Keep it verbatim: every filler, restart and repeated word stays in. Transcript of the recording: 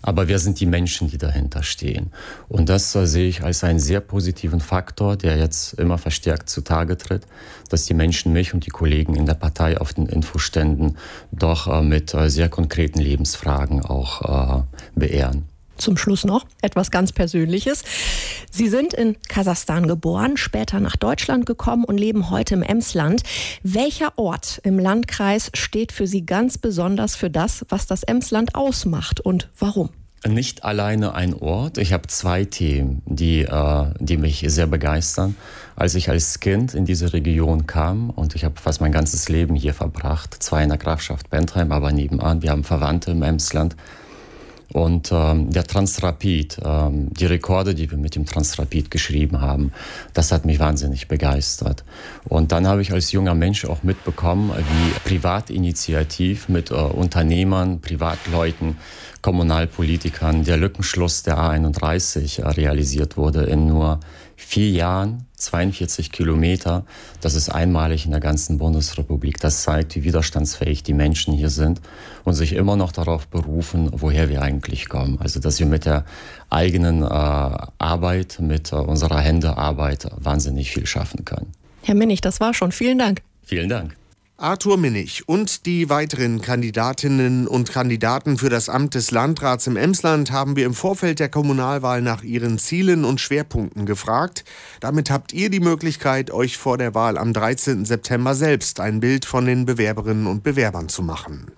Aber wer sind die Menschen, die dahinter stehen? Und das äh, sehe ich als einen sehr positiven Faktor, der jetzt immer verstärkt zutage tritt, dass die Menschen mich und die Kollegen in der Partei auf den Infoständen doch äh, mit äh, sehr konkreten Lebensfragen auch äh, beehren. Zum Schluss noch etwas ganz Persönliches. Sie sind in Kasachstan geboren, später nach Deutschland gekommen und leben heute im Emsland. Welcher Ort im Landkreis steht für Sie ganz besonders für das, was das Emsland ausmacht und warum? Nicht alleine ein Ort. Ich habe zwei Themen, die, äh, die mich sehr begeistern. Als ich als Kind in diese Region kam und ich habe fast mein ganzes Leben hier verbracht, zwar in der Grafschaft Bentheim, aber nebenan, wir haben Verwandte im Emsland. Und ähm, der Transrapid, ähm, die Rekorde, die wir mit dem Transrapid geschrieben haben, das hat mich wahnsinnig begeistert. Und dann habe ich als junger Mensch auch mitbekommen, wie privatinitiativ mit äh, Unternehmern, Privatleuten, Kommunalpolitikern der Lückenschluss der A einunddreißig äh, realisiert wurde in nur vier Jahren, zweiundvierzig Kilometer. Das ist einmalig in der ganzen Bundesrepublik. Das zeigt, wie widerstandsfähig die Menschen hier sind und sich immer noch darauf berufen, woher wir eigentlich kommen. Also, dass wir mit der eigenen äh, Arbeit, mit äh, unserer Händearbeit wahnsinnig viel schaffen können. Herr Minnig, das war schon. Vielen Dank. Vielen Dank. Arthur Minnig und die weiteren Kandidatinnen und Kandidaten für das Amt des Landrats im Emsland haben wir im Vorfeld der Kommunalwahl nach ihren Zielen und Schwerpunkten gefragt. Damit habt ihr die Möglichkeit, euch vor der Wahl am dreizehnten September selbst ein Bild von den Bewerberinnen und Bewerbern zu machen.